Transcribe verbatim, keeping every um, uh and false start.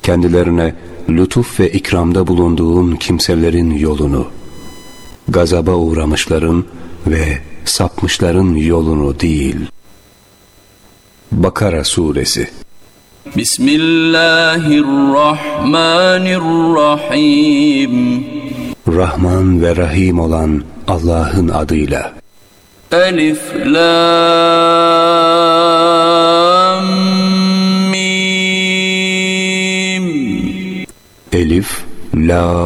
kendilerine lütuf ve ikramda bulunduğun kimselerin yolunu, gazaba uğramışların ve sapmışların yolunu değil. Bakara Suresi. Bismillahirrahmanirrahim. Rahman ve Rahim olan Allah'ın adıyla. Elif, Lam, Mim. Elif, La